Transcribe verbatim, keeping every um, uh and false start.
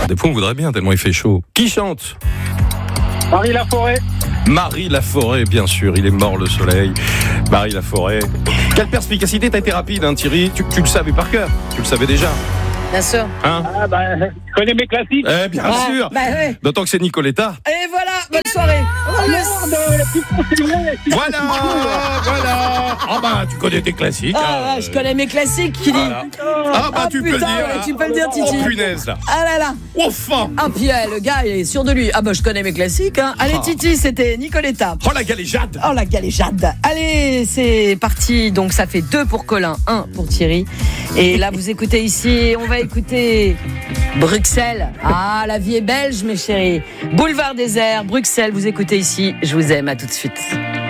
Des fois, on voudrait bien, tellement il fait chaud. Qui chante ? Marie Laforêt. Marie Laforêt, bien sûr, il est mort le soleil. Marie Laforêt. Quelle perspicacité, t'as été rapide, hein, Thierry. Tu, tu le savais par cœur, tu le savais déjà. Bien sûr. Hein ? Ah bah, je connais mes classiques. Eh bien Ah, sûr. bah ouais. D'autant que c'est Nicoletta. Et voilà, bonne soirée. Oh merde, la petite poursuivante. Voilà, voilà. Ah bah, tu connais tes classiques. Ah, hein. je connais mes classiques, qui dit. Voilà. Ah bah, Ah, tu peux putain, le dire. ouais, hein. tu peux le dire, Titi. Oh punaise, là. Ah là là. Enfin. Ah, puis eh, le gars, il est sûr de lui. Ah bah, je connais mes classiques. Hein. Allez, Ah. Titi, c'était Nicoletta. Oh, la galéjade. Oh, la galéjade. Allez, c'est parti. Donc, ça fait deux pour Colin, un pour Thierry. Et là, vous écoutez ici, on va écouter Bruxelles. Ah, la vie est belge, mes chéris. Boulevard désert, Bruxelles, vous écoutez ici. Je vous aime, à tout de suite.